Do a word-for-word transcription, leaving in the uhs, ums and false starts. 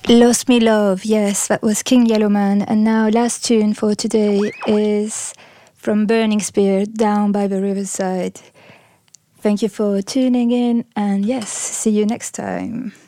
Lost Me Love, yes, that was King Yellowman. And now last tune for today is from Burning Spear, Down by the Riverside. Thank you for tuning in, and yes, see you next time.